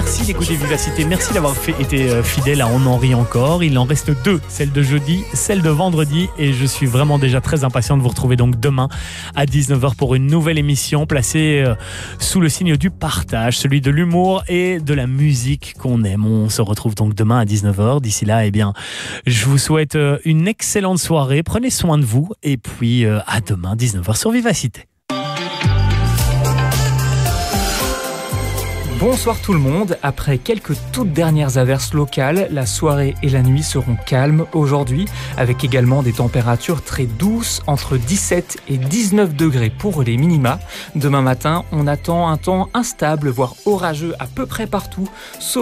Merci d'écouter Vivacité, merci d'avoir été fidèle à On en rit encore. Il en reste 2, celle de jeudi, celle de vendredi, et je suis vraiment déjà très impatient de vous retrouver donc demain à 19h pour une nouvelle émission placée sous le signe du partage, celui de l'humour et de la musique qu'on aime. On se retrouve donc demain à 19h. D'ici là, eh bien, je vous souhaite une excellente soirée. Prenez soin de vous et puis à demain 19h sur Vivacité. Bonsoir tout le monde. Après quelques toutes dernières averses locales, la soirée et la nuit seront calmes aujourd'hui, avec également des températures très douces, entre 17 et 19 degrés pour les minima. Demain matin, on attend un temps instable, voire orageux à peu près partout, sauf